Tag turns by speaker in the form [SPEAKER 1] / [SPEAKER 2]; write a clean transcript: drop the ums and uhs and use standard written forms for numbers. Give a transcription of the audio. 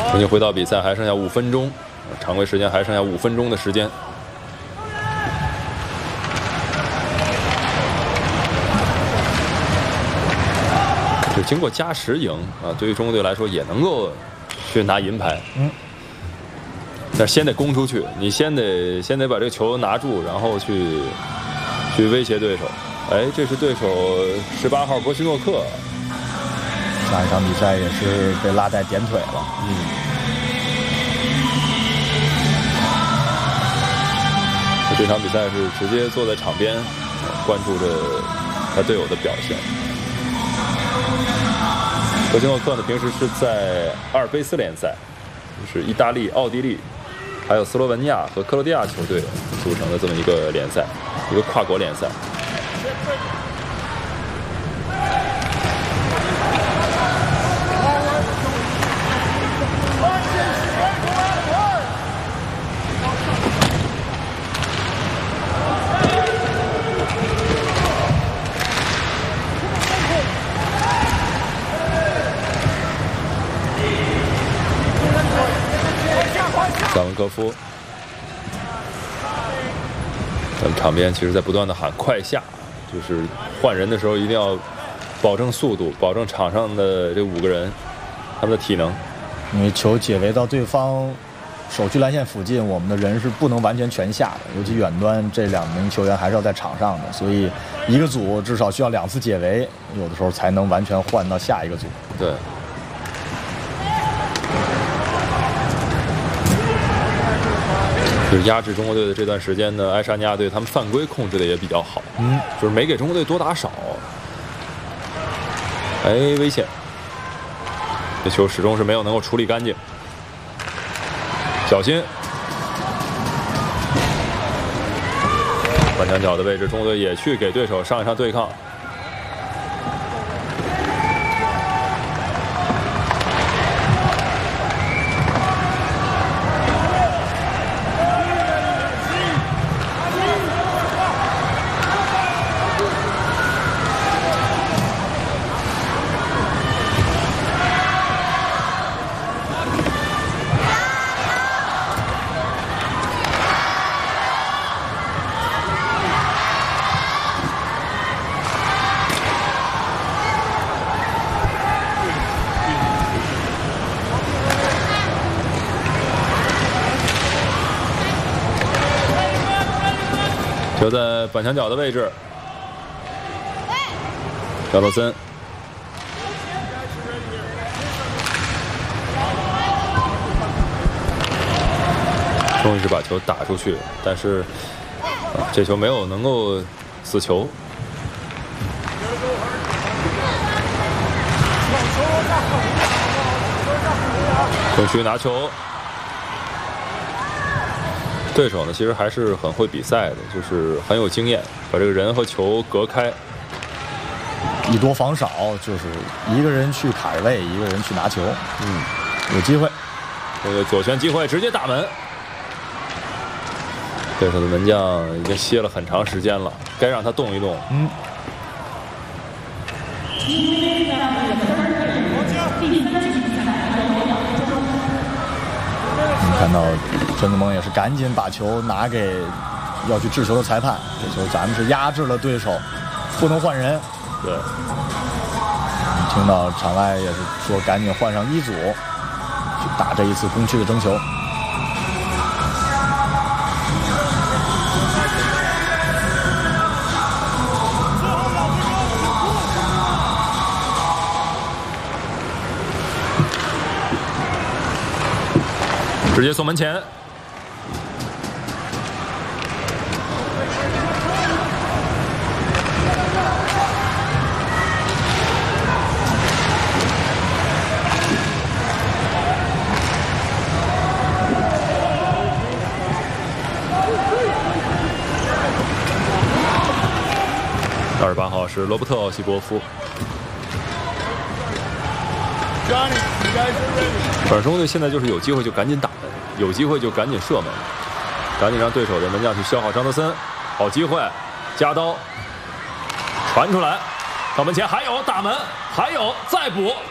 [SPEAKER 1] 重新回到比赛，还剩下5分钟，常规时间还剩下5分钟的时间。就经过加时赢啊，对于中国队来说也能够去拿银牌。但是先得攻出去，你先得把这个球拿住，然后去威胁对手。哎，这是对手18号波西诺克。
[SPEAKER 2] 上一场比赛也是被拉带点腿了。
[SPEAKER 1] 这场比赛是直接坐在场边，关注着他队友的表现。波西诺克呢，平时是在阿尔卑斯联赛，就是意大利、奥地利，还有斯洛文尼亚和克罗地亚球队组成的这么一个联赛，一个跨国联赛。萨文科夫，咱们场边其实在不断的喊快下，就是换人的时候一定要保证速度，保证场上的这5个人他们的体能。
[SPEAKER 2] 因为球解围到对方守区篮线附近，我们的人是不能完全全下的，尤其远端这2名球员还是要在场上的，所以一个组至少需要2次解围，有的时候才能完全换到下一个组。
[SPEAKER 1] 对。就是压制中国队的这段时间呢，爱沙尼亚队他们犯规控制的也比较好，就是没给中国队多打少。哎，危险！这球始终是没有能够处理干净，小心！半墙角的位置，中国队也去给对手上一上对抗。球在板墙角的位置，乔德森，终于是把球打出去，但是这球没有能够死球。中区拿球。对手呢，其实还是很会比赛的，就是很有经验，把这个人和球隔开，
[SPEAKER 2] 以多防少，就是一个人去卡位，一个人去拿球。有机会，
[SPEAKER 1] 这个左旋机会直接打门。对手的门将已经歇了很长时间了，该让他动一动。
[SPEAKER 2] 看到陈子萌也是赶紧把球拿给要去制球的裁判，这球咱们是压制了对手，不能换人。
[SPEAKER 1] 对，
[SPEAKER 2] 听到场外也是说赶紧换上一组去打这一次攻区的争球。
[SPEAKER 1] 直接送门前，28号是罗伯特·奥西波夫。反正中国队现在就是有机会就赶紧打门，有机会就赶紧射门，赶紧让对手的门将去消耗张德森。好机会，加刀传出来，到门前还有打门，还有再补，